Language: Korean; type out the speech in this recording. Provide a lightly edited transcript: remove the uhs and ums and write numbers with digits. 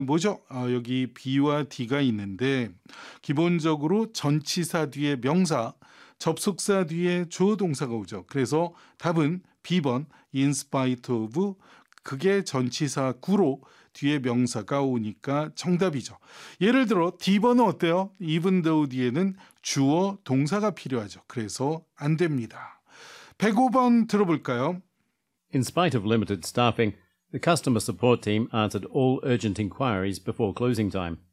뭐죠? 여기 B와 D가 있는데 기본적으로 전치사 뒤에 명사, 접속사 뒤에 주어 동사가 오죠. 그래서 답은 B번 in spite of 그게 전치사 구로 뒤에 명사가 오니까 정답이죠. 예를 들어 D번은 어때요? even though 뒤에는 주어 동사가 필요하죠. 그래서 안 됩니다. 105번 들어볼까요? In spite of limited staffing, the customer support team answered all urgent inquiries before closing time.